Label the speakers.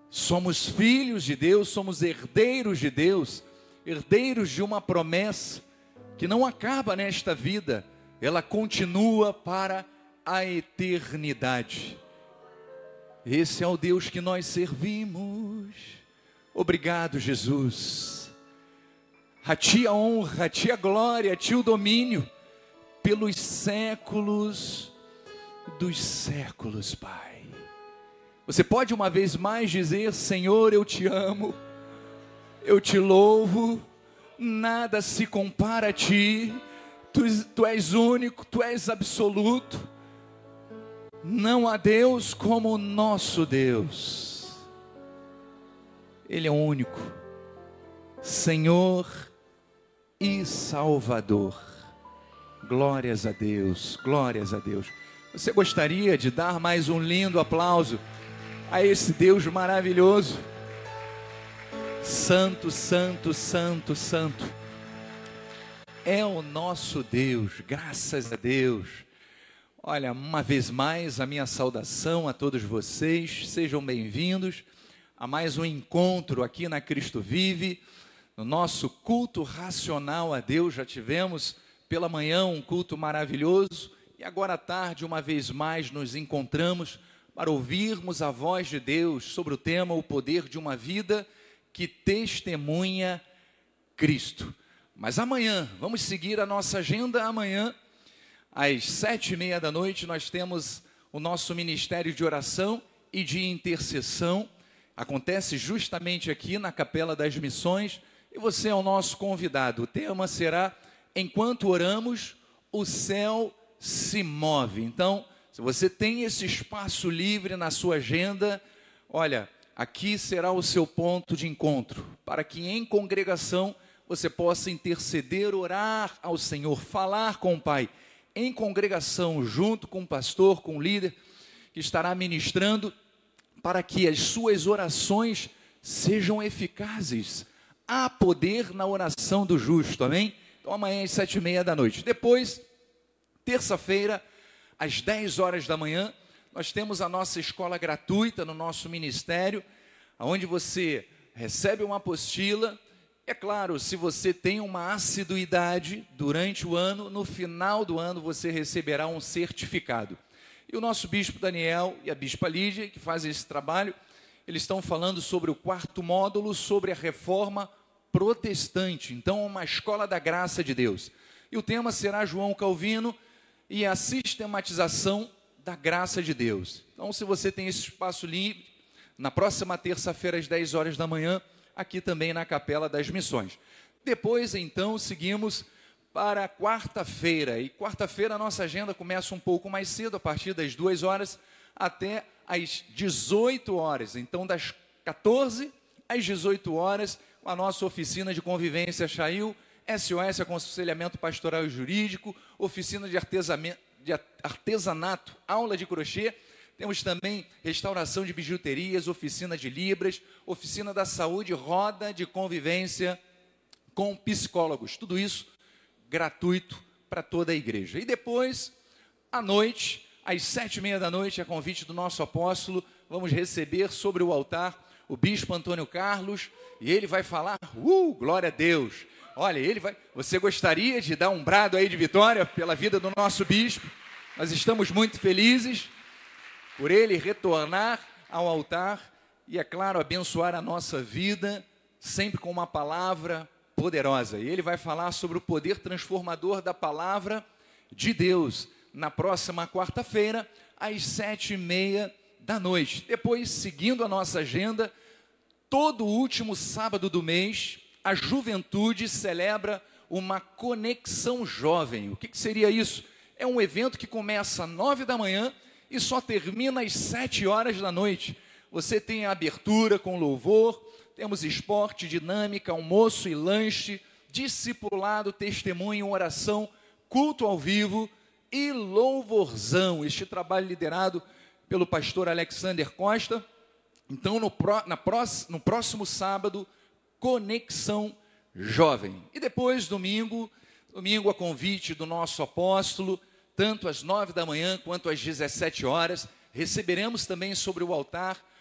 Speaker 1: Somos filhos de Deus, somos herdeiros de Deus, herdeiros de uma promessa que não acaba nesta vida, ela continua para a eternidade. Esse é o Deus que nós servimos. Obrigado, Jesus. A Ti a honra, a Ti a glória, a Ti o domínio, pelos séculos dos séculos, Pai. Você pode uma vez mais dizer: Senhor, eu Te amo, eu Te louvo, nada se compara a Ti, Tu és único, Tu és absoluto, não há Deus como o nosso Deus, Ele é único, Senhor e Salvador. Glórias a Deus, glórias a Deus. Você gostaria de dar mais um lindo aplauso a esse Deus maravilhoso? Santo, santo, santo, santo é o nosso Deus, graças a Deus. Olha, uma vez mais a minha saudação a todos vocês, sejam bem-vindos a mais um encontro aqui na Cristo Vive, no nosso culto racional a Deus. Já tivemos pela manhã um culto maravilhoso e agora à tarde uma vez mais nos encontramos para ouvirmos a voz de Deus sobre o tema o poder de uma vida que testemunha Cristo. Mas amanhã, vamos seguir a nossa agenda. Amanhã, às 7:30 da noite, nós temos o nosso ministério de oração e de intercessão. Acontece justamente aqui na Capela das Missões e você é o nosso convidado. O tema será: enquanto oramos, o céu se move. Então, se você tem esse espaço livre na sua agenda, olha, aqui será o seu ponto de encontro, para que em congregação você possa interceder, orar ao Senhor, falar com o Pai, em congregação, junto com o pastor, com o líder, que estará ministrando, para que as suas orações sejam eficazes. Há poder na oração do justo, amém? Então amanhã às 7:30 da noite. Depois, terça-feira, às 10 horas da manhã, nós temos a nossa escola gratuita no nosso ministério, onde você recebe uma apostila. É claro, se você tem uma assiduidade durante o ano, no final do ano você receberá um certificado. E o nosso bispo Daniel e a bispa Lídia, que fazem esse trabalho, eles estão falando sobre o 4º módulo, sobre a reforma protestante. Então, uma escola da graça de Deus. E o tema será João Calvino e a sistematização da graça de Deus. Então, se você tem esse espaço livre, na próxima terça-feira, às 10 horas da manhã, aqui também na Capela das Missões. Depois, então, seguimos para quarta-feira. E quarta-feira a nossa agenda começa um pouco mais cedo, a partir das 2 horas até às 18 horas. Então, das 14 às 18 horas, a nossa oficina de convivência Chail, SOS, Aconselhamento Pastoral e Jurídico, oficina de artesanato, aula de crochê. Temos também restauração de bijuterias, oficina de libras, oficina da saúde, roda de convivência com psicólogos. Tudo isso gratuito para toda a igreja. E depois, à noite, às 7:30 da noite, a convite do nosso apóstolo, vamos receber sobre o altar o bispo Antônio Carlos, e ele vai falar, glória a Deus. Olha, você gostaria de dar um brado aí de vitória pela vida do nosso bispo? Nós estamos muito felizes por ele retornar ao altar e, é claro, abençoar a nossa vida, sempre com uma palavra poderosa. E ele vai falar sobre o poder transformador da palavra de Deus, na próxima quarta-feira, às 7:30 da noite. Depois, seguindo a nossa agenda, todo último sábado do mês, a juventude celebra uma conexão jovem. O que seria isso? É um evento que começa às 9 da manhã e só termina às 7 horas da noite. Você tem a abertura com louvor, temos esporte, dinâmica, almoço e lanche, discipulado, testemunho, oração, culto ao vivo e louvorzão. Este trabalho liderado pelo pastor Alexander Costa. Então, no próximo sábado, conexão jovem. E depois, domingo a convite do nosso apóstolo, tanto às 9 da manhã quanto às 17 horas, receberemos também sobre o altar